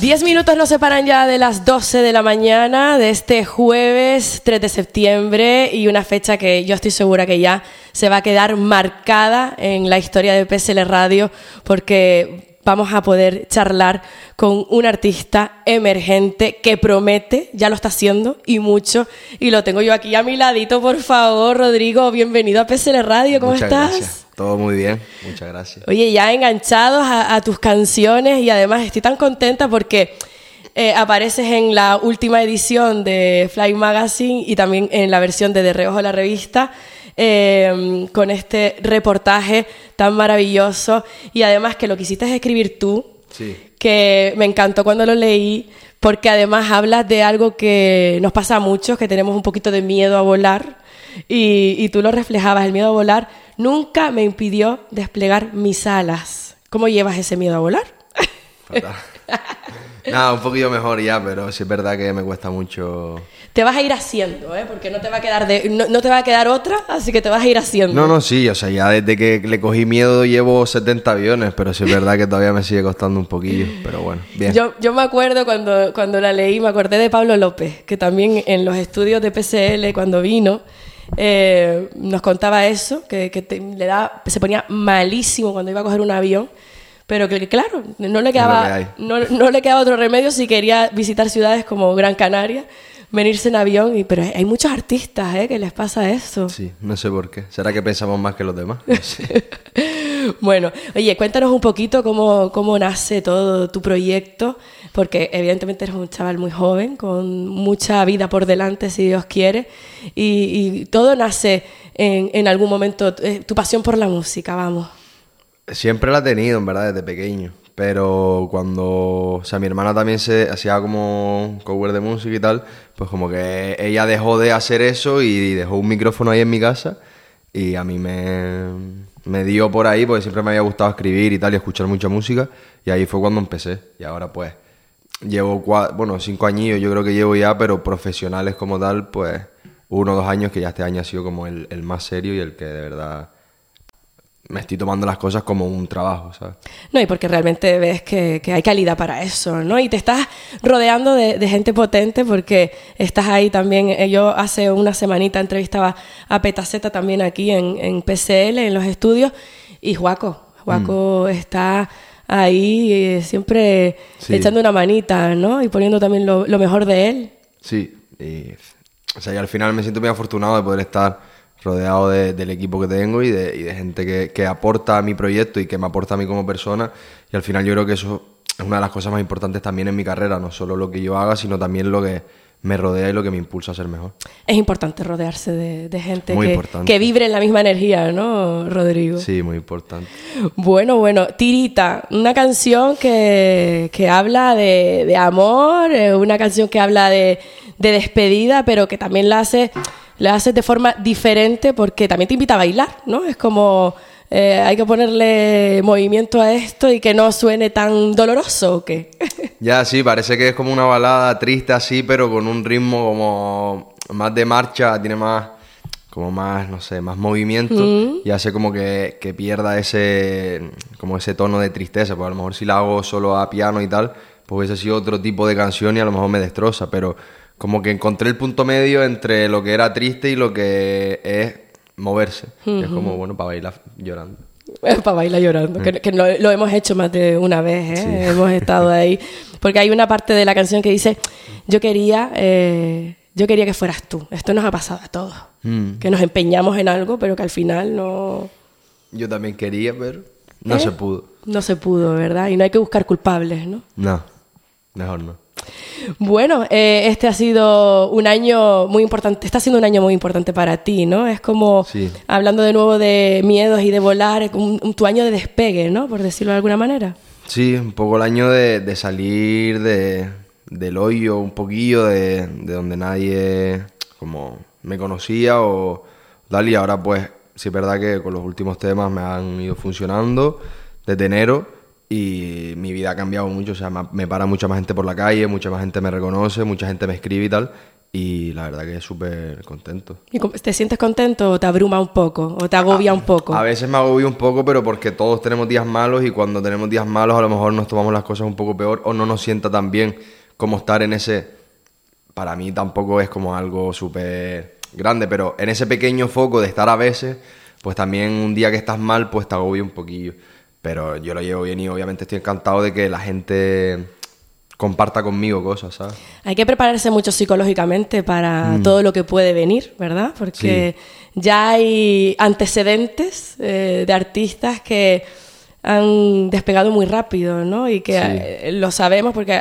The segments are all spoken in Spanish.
10 minutos nos separan ya de las 12 de la mañana de este jueves 3 de septiembre y una fecha que yo estoy segura que ya se va a quedar marcada en la historia de PSL Radio porque vamos a poder charlar con un artista emergente que promete, ya lo está haciendo y mucho, y lo tengo yo aquí a mi ladito, por favor. Rodrigo, bienvenido a PSL Radio, ¿cómo Muchas estás? Gracias. Todo muy bien, muchas gracias. Oye, ya enganchados a tus canciones y además estoy tan contenta porque apareces en la última edición de Fly Magazine y también en la versión de Reojo la revista con este reportaje tan maravilloso y además que lo quisiste escribir tú, sí, que me encantó cuando lo leí porque además hablas de algo que nos pasa a muchos, que tenemos un poquito de miedo a volar y tú lo reflejabas, el miedo a volar nunca me impidió desplegar mis alas. ¿Cómo llevas ese miedo a volar? Fatal. Nada, un poquillo mejor ya, pero sí es verdad que me cuesta mucho. Te vas a ir haciendo, porque no te va a quedar no te va a quedar otra, así que te vas a ir haciendo. No, sí, o sea, ya desde que le cogí miedo llevo 70 aviones, pero sí es verdad que todavía me sigue costando un poquillo, pero bueno, bien. Yo me acuerdo cuando la leí, me acordé de Pablo López, que también en los estudios de PSL, cuando vino, nos contaba eso, que se ponía malísimo cuando iba a coger un avión, pero que claro, no le quedaba otro remedio si quería visitar ciudades como Gran Canaria, venirse en avión, pero hay muchos artistas que les pasa eso. Sí, no sé por qué. ¿Será que pensamos más que los demás? No sé. Bueno, oye, cuéntanos un poquito cómo nace todo tu proyecto, porque evidentemente eres un chaval muy joven, con mucha vida por delante, si Dios quiere, y todo nace en algún momento, tu pasión por la música, vamos. Siempre la he tenido, en verdad, desde pequeño. Pero cuando, o sea, mi hermana también se hacía como cover de música y tal, pues como que ella dejó de hacer eso y dejó un micrófono ahí en mi casa y a mí me dio por ahí porque siempre me había gustado escribir y tal y escuchar mucha música y ahí fue cuando empecé. Y ahora pues llevo 5 añillos yo creo que llevo ya, pero profesionales como tal, pues 1 o 2 años, que ya este año ha sido como el más serio y el que de verdad me estoy tomando las cosas como un trabajo, ¿sabes? No, y porque realmente ves que hay calidad para eso, ¿no? Y te estás rodeando de gente potente porque estás ahí también. Yo hace una semanita entrevistaba a Petaceta también aquí en PSL, en los estudios, y Juaco está ahí siempre echando una manita, ¿no? Y poniendo también lo mejor de él. Sí, o sea, y al final me siento muy afortunado de poder estar rodeado del equipo que tengo y de gente que aporta a mi proyecto y que me aporta a mí como persona, y al final yo creo que eso es una de las cosas más importantes también en mi carrera, no solo lo que yo haga, sino también lo que me rodea y lo que me impulsa a ser mejor. Es importante rodearse de gente que vibre en la misma energía, ¿no, Rodrigo? Sí, muy importante. Bueno, Tirita, una canción que habla de amor, una canción que habla de despedida, pero que también la haces de forma diferente porque también te invita a bailar, ¿no? Es como hay que ponerle movimiento a esto y que no suene tan doloroso, ¿o qué? Ya, sí, parece que es como una balada triste así, pero con un ritmo como más de marcha, tiene más, no sé, más movimiento y hace como que pierda ese tono de tristeza, porque a lo mejor si la hago solo a piano y tal, pues hubiese sido otro tipo de canción y a lo mejor me destroza, pero como que encontré el punto medio entre lo que era triste y lo que es moverse. Que es como, bueno, para bailar llorando. Para bailar llorando, que lo hemos hecho más de una vez, Sí. Hemos estado ahí. Porque hay una parte de la canción que dice, yo quería que fueras tú. Esto nos ha pasado a todos. Que nos empeñamos en algo, pero que al final no... Yo también quería, pero no se pudo. No se pudo, ¿verdad? Y no hay que buscar culpables, ¿no? No, mejor no. Bueno, este ha sido un año muy importante, está siendo un año muy importante para ti, ¿no? Es como, hablando de nuevo de miedos y de volar, tu año de despegue, ¿no? Por decirlo de alguna manera. Sí, un poco el año de salir del hoyo, un poquillo de donde nadie como me conocía o tal, y ahora pues sí es verdad que con los últimos temas me han ido funcionando desde enero y mi vida ha cambiado mucho. O sea, me para mucha más gente por la calle, mucha más gente me reconoce, mucha gente me escribe y tal. Y la verdad que es súper contento. ¿Y te sientes contento o te abruma un poco o te agobia un poco? A veces me agobio un poco, pero porque todos tenemos días malos y cuando tenemos días malos a lo mejor nos tomamos las cosas un poco peor o no nos sienta tan bien como estar en ese... Para mí tampoco es como algo súper grande, pero en ese pequeño foco de estar a veces, pues también un día que estás mal, pues te agobia un poquillo. Pero yo lo llevo bien y obviamente estoy encantado de que la gente comparta conmigo cosas, ¿sabes? Hay que prepararse mucho psicológicamente para todo lo que puede venir, ¿verdad? Porque ya hay antecedentes de artistas que han despegado muy rápido, ¿no? Y que lo sabemos porque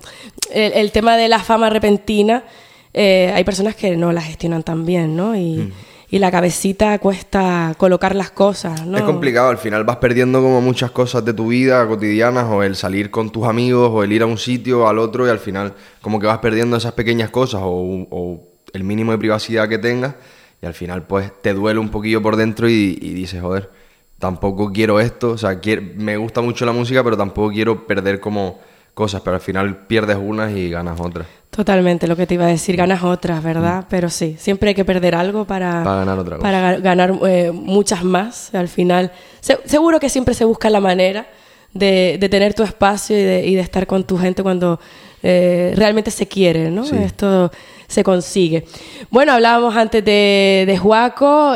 el tema de la fama repentina, hay personas que no la gestionan tan bien, ¿no? Y la cabecita cuesta colocar las cosas, ¿no? Es complicado, al final vas perdiendo como muchas cosas de tu vida cotidianas, o el salir con tus amigos, o el ir a un sitio, al otro, y al final como que vas perdiendo esas pequeñas cosas, o el mínimo de privacidad que tengas, y al final pues te duele un poquillo por dentro y dices, joder, tampoco quiero esto, o sea, me gusta mucho la música, pero tampoco quiero perder como cosas, pero al final pierdes unas y ganas otras. Totalmente, lo que te iba a decir, ganas otras, ¿verdad? Pero sí, siempre hay que perder algo para ganar otra cosa. Para ganar muchas más. Al final, seguro que siempre se busca la manera de tener tu espacio y de estar con tu gente cuando realmente se quiere, ¿no? Sí. Esto se consigue. Bueno, hablábamos antes de Juaco,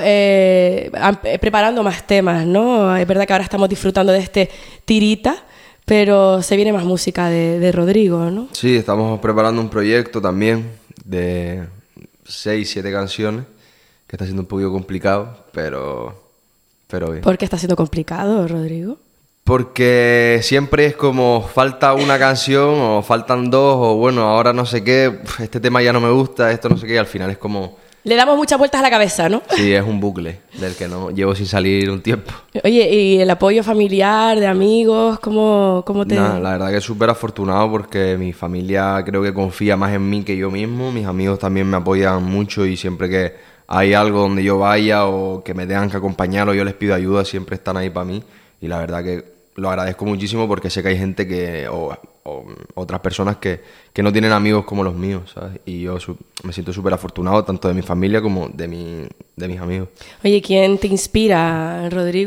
preparando más temas, ¿no? Es verdad que ahora estamos disfrutando de este Tirita, pero se viene más música de Rodrigo, ¿no? Sí, estamos preparando un proyecto también de 6, 7 canciones, que está siendo un poquito complicado, pero bien. ¿Por qué está siendo complicado, Rodrigo? Porque siempre es como falta una canción o faltan dos, o bueno, ahora no sé qué, este tema ya no me gusta, esto no sé qué, y al final es como... Le damos muchas vueltas a la cabeza, ¿no? Sí, es un bucle del que no llevo sin salir un tiempo. Oye, ¿y el apoyo familiar, de amigos, cómo te...? Nah, la verdad que súper afortunado porque mi familia creo que confía más en mí que yo mismo. Mis amigos también me apoyan mucho y siempre que hay algo donde yo vaya o que me tengan que acompañar o yo les pido ayuda, siempre están ahí para mí. Y la verdad que lo agradezco muchísimo porque sé que hay gente que... o otras personas que no tienen amigos como los míos, ¿sabes? Y yo me siento súper afortunado tanto de mi familia como de mis amigos. Oye, ¿quién te inspira, Rodrigo?